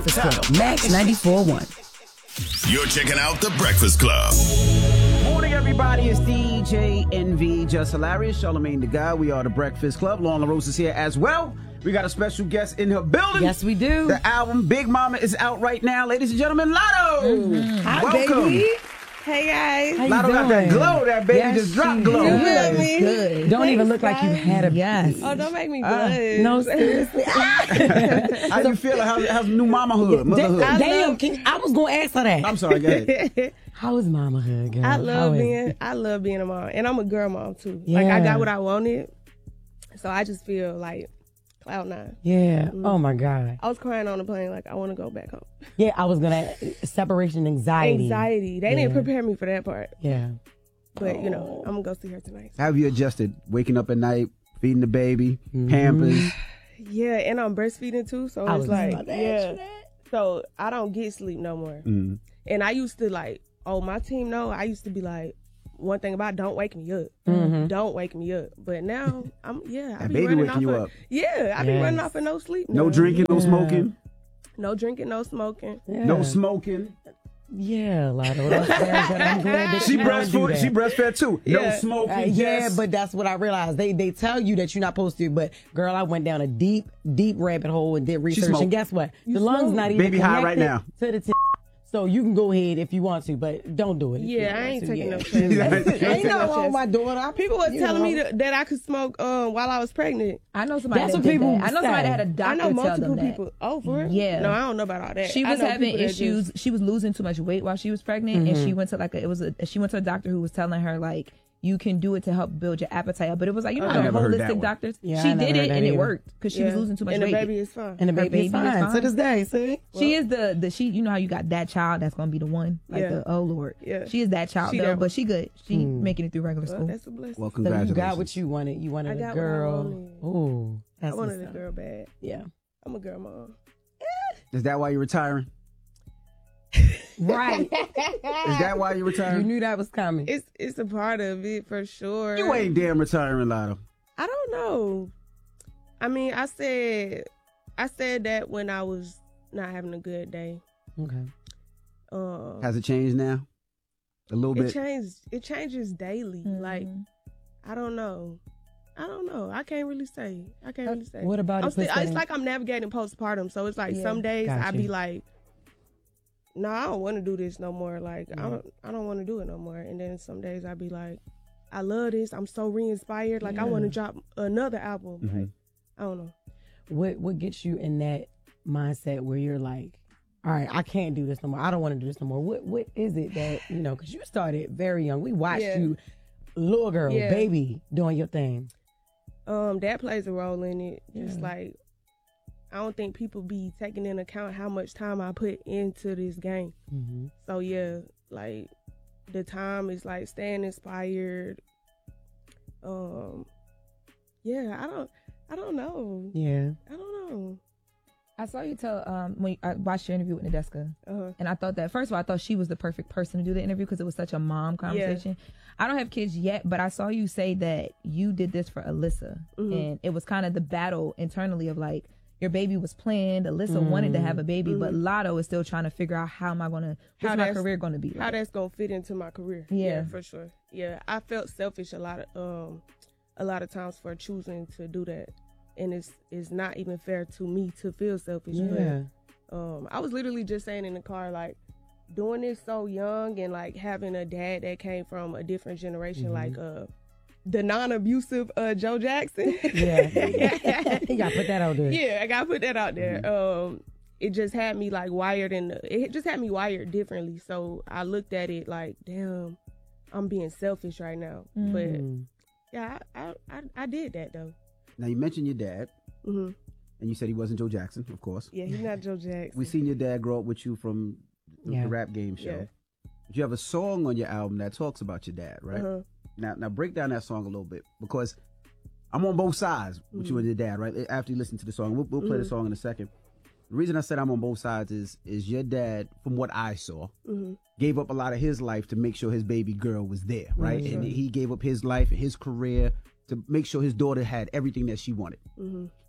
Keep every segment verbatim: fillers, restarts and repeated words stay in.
Club, Max ninety-four point one. You're checking out The Breakfast Club. Morning, everybody. It's D J N V, Just Hilarious, Charlamagne the Guy. We are The Breakfast Club. Lauren LaRose is here as well. We got a special guest in her building. Yes, we do. The album Big Mama is out right now. Ladies and gentlemen, Lotto. Mm-hmm. Hi, welcome. baby. Hey, guys. How you Lotto doing? got that glow. That baby Yes, just dropped she glow. does. me? Good. Don't Thanks, even look like you guys. had a Yes. Oh, don't make me Uh, blush. no, seriously. How you feeling? How, how's new mamahood, motherhood? I Damn, love- can, I was going to ask her that. I'm sorry, go ahead. How is mamahood, girl? I How love is being it? I love being a mom. And I'm a girl mom too. Like I Yeah. got what I wanted. So I just feel like cloud nine. Yeah. Mm. Oh, my God. I was crying on the plane like I want to go back home. Yeah, I was going to, separation anxiety. Anxiety. They Yeah. didn't prepare me for that part. Yeah. But you know, I'm gonna go see her tonight. How have you adjusted? Waking up at night, feeding the baby, Mhm. Pampers. Yeah, and I'm breastfeeding too, so I it's was like about to ask yeah. you that. So I don't get sleep no more. Mm. And I used to like, oh, my team know. I used to be like, one thing about don't wake me up. Mhm. Don't wake me up. But now I'm yeah, I That be baby running waking off you of, up. Yeah, I be Yes. running off of no sleep. No now. drinking, no Yeah. smoking, No drinking, no smoking. Yeah. no smoking. Yeah, Lotto. That's very good. I'm glad that She you don't do breastfeed. that. She breastfed too. No Yeah. smoking. Uh, yeah, yes. but that's what I realized. They they tell you that you're not supposed to, but girl, I went down a deep, deep rabbit hole and did research. smoked. And guess what? You the lungs smoked. not even Baby high right connected now. to the tip. So you can go ahead if you want to, but don't do it. if you Yeah, don't I want ain't to, taking yeah. no chances. Ain't nothing wrong with my daughter. I- People was you telling me know. that, that I could smoke um while I was pregnant. I know somebody That's that what did people that. I know somebody say. that had a I doctor know tell multiple them that. people. Oh, for real? Yeah. No, I don't know about all that. She I was know having people that issues. just- She was losing too much weight while she was pregnant, and she went to like a, it was a she went to a doctor who was telling her like you can do it to help build your appetite up. But it was like you know I how never heard that holistic one. doctors. Yeah, she I never did heard it that and it either. worked because she was Yeah. losing too much and weight. the baby is fine. And the Her baby, baby is is fine. fine. To this day, see? She is the the she you know how you got that child that's gonna be the one like Yeah. the oh Lord Yeah. she is that child She though that but one. she good she making it through regular Well, school. that's a blessing. Well, So you congratulations. got what you wanted. You wanted I a got what I girl. wanted. Ooh, I that's wanted what's a up. girl bad. Yeah. I'm a girl mom. Is that why you're retiring? Right. Is that why you're You retiring? knew that was coming. It's it's a part of it for sure. You ain't damn retiring, Lotto. I don't know. I mean, I said I said that when I was not having a good day. Okay. Um, Has it changed now? A little it bit. changes. It changes daily. Like Mhm. I don't know. I don't know. I can't really say. I can't really say. What about I'm it? still, puts that it's in- like I'm navigating postpartum. So it's like Yeah. some days I Gotcha. be like, no, I don't want to do this no more. Like I don't, I don't want to do it no more. And then some days I be like, I love this. I'm so re-inspired. Like I want to Yeah. drop another album. Mhm. Like I don't know. What what gets you in that mindset where you're like, all right, I can't do this no more. I don't want to do this no more. What what is it that you know? Because you started very young. We watched Yeah. you, little girl, Yeah. baby, doing your thing. Um, that plays a role in it. Just Yeah. like I don't think people be taking into account how much time I put into this game. Mm-hmm. So yeah, like the time is like staying inspired. Um, yeah, I don't, I don't know. Yeah. I don't know. I saw you tell um when I watched your interview with Nadeska, Uh-huh. and I thought that first of all I thought she was the perfect person to do the interview because it was such a mom conversation. I don't have kids yet, but I saw you say that you did this for Alyssa, Mhm. and it was kind of the battle internally of like your baby was planned. Alyssa wanted to have a baby, but Lotto is still trying to figure out how am I gonna How what's my that's- career gonna be How like? that's gonna fit into my career? Yeah. for sure. Yeah, I felt selfish a lot of um, a lot of times for choosing to do that, and it's it's not even fair to me to feel selfish. Yeah. But, um, I was literally just saying in the car like. Doing this so young and like having a dad that came from a different generation, Mm-hmm. like uh, the non-abusive uh, Joe Jackson. Yeah. You gotta put that out there. Yeah, I gotta put that out there. Mm-hmm. Um, it just had me like wired and it just had me wired differently. So I looked at it like, damn, I'm being selfish right now. Mm. But yeah, I, I I I did that though. Now, you mentioned your dad, hmm and you said he wasn't Joe Jackson, of course. Yeah, he's not Joe Jackson. We seen your dad grow up with you from the, Yeah. the rap game show. Yeah. But you have a song on your album that talks about your dad, right? Uh-huh. Now, now break down that song a little bit because I'm on both sides with you and your dad, right? After you listen to the song, we'll, we'll play the song in a second. The reason I said I'm on both sides is is your dad, from what I saw, hmm gave up a lot of his life to make sure his baby girl was there, right? And he gave up his life and his career to make sure his daughter had everything that she wanted. hmm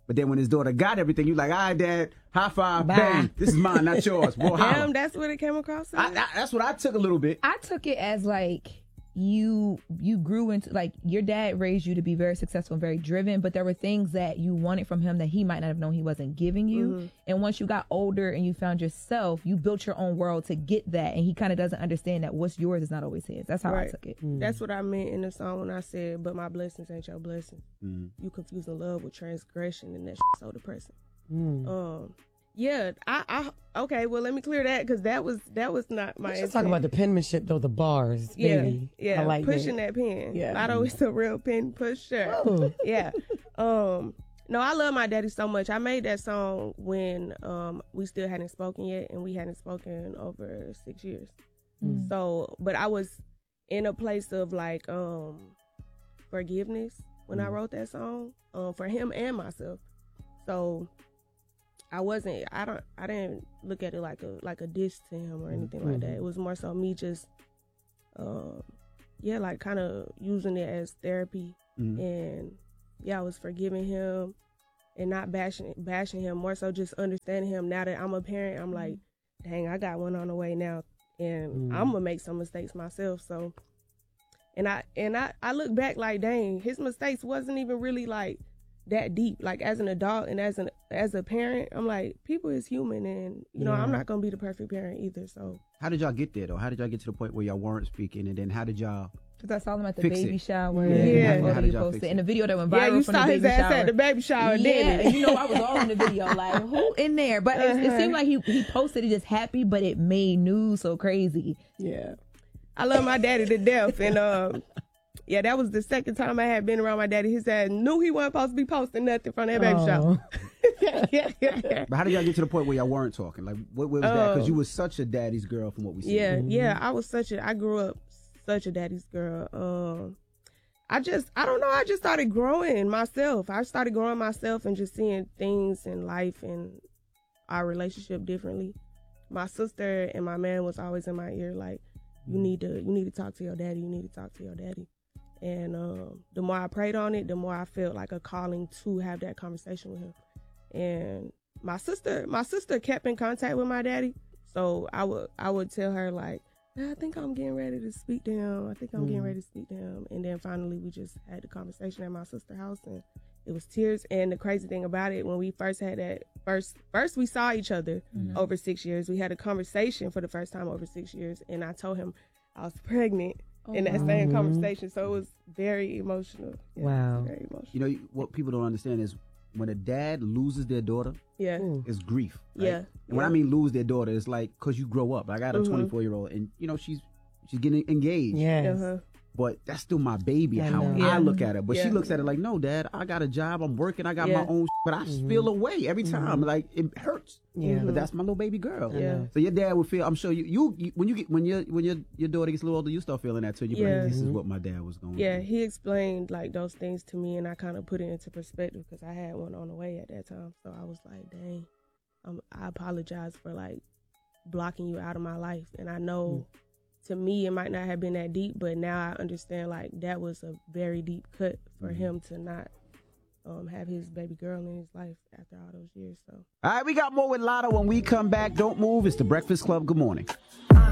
But then when his daughter got everything, you like, all right, Dad, high five, Bye. bang. This is mine, not yours. Well, Damn, that's what it came across. I, I, that's what I took a little bit. I took it as like you you grew into, like, your dad raised you to be very successful and very driven, but there were things that you wanted from him that he might not have known he wasn't giving you. Mm-hmm. And once you got older and you found yourself, you built your own world to get that, and he kind of doesn't understand that what's yours is not always his. That's how right. I took it. Mm. That's what I meant in the song when I said, but my blessings ain't your blessing. Mm. You confusing love with transgression, and that's so depressing. Mm. Um, yeah, I, I, okay, well, let me clear that, because that was, that was not my Let's intent. just talk about the penmanship, though, the bars, Yeah, baby. yeah, I like pushing that. that pen. Yeah. Lotto is a real pen pusher. Oh. Yeah. Um, no, I love my daddy so much. I made that song when um we still hadn't spoken yet, and we hadn't spoken over six years. Mm. So, but I was in a place of like um forgiveness when I wrote that song, um, for him and myself. So I wasn't, I don't, I didn't look at it like a like a diss to him or anything Mm-hmm. like that. It was more so me just, um, yeah, like kind of using it as therapy, Mhm. and yeah, I was forgiving him and not bashing bashing him. More so just understanding him. Now that I'm a parent, I'm like, dang, I got one on the way now, and Mm. I'm gonna make some mistakes myself. So, and I and I I look back like, dang, his mistakes wasn't even really like that deep. Like as an adult and as an as a parent, I'm like, people is human, and you know, Yeah. I'm not gonna be the perfect parent either. So How did y'all get there, though? How did y'all get to the point where y'all weren't speaking? And then how did y'all... Because I saw them at the Fix baby it. shower. Yeah. and Yeah. the How photo did you y'all posted, fix and the video that went viral yeah, you from saw the his baby ass shower. at the baby shower, Yeah, didn't and it? you know, I was all in the video, like, who in there? But it, it Uh-huh. seemed like he, he posted it just happy, but it made news so crazy. Yeah. I love my daddy to death, and um, yeah, that was the second time I had been around my daddy. His ass knew he wasn't supposed to be posting nothing from that baby Oh. shower. yeah, yeah, yeah. But how did y'all get to the point where y'all weren't talking? Like, what, what was that? Because Oh. you was such a daddy's girl from what we see. Yeah, yeah, I was such a, I grew up such a daddy's girl. Um, I just, I don't know, I just started growing myself. I started growing myself and just seeing things in life and our relationship differently. My sister and my man was always in my ear, like, you need to, you need to talk to your daddy. You need to talk to your daddy. And um, the more I prayed on it, the more I felt like a calling to have that conversation with him. And my sister, my sister kept in contact with my daddy. So I would, I would tell her like, I think I'm getting ready to speak to him. I think I'm getting ready to speak to him. And then finally we just had the conversation at my sister's house, and it was tears. And the crazy thing about it, when we first had that first, first we saw each other Mm-hmm. over six years. We had a conversation for the first time over six years. And I told him I was pregnant in that same Mhm. conversation. So it was very emotional. Yeah, Wow. Very emotional. You know, what people don't understand is when a dad loses their daughter, Yeah. Ooh. it's grief. right? Yeah. And when I yeah. mean lose their daughter, it's like, because you grow up. I got a Mhm. twenty-four year old, and, you know, she's she's getting engaged. Yes. Uh-huh. But that's still my baby, I how know. I Yeah. look at it. But she Yeah. looks at it like, no, Dad, I got a job. I'm working. I got Yeah. my own, but I Mhm. feel away every time. Like, it hurts. Yeah. But that's my little baby girl. I Yeah. know. So your dad would feel. I'm sure you, you, you when you get when your when your your daughter gets a little older, you start feeling that too. You be Yeah. like, this is Mhm. what my dad was going. Yeah, through. he explained like those things to me, and I kind of put it into perspective because I had one on the way at that time. So I was like, dang, um, I apologize for like blocking you out of my life. And I know to me it might not have been that deep, but now I understand like that was a very deep cut for Mhm. him to not um, have his baby girl in his life after all those years. So. All right, we got more with Lotto when we come back. Don't move. It's the Breakfast Club. Good morning.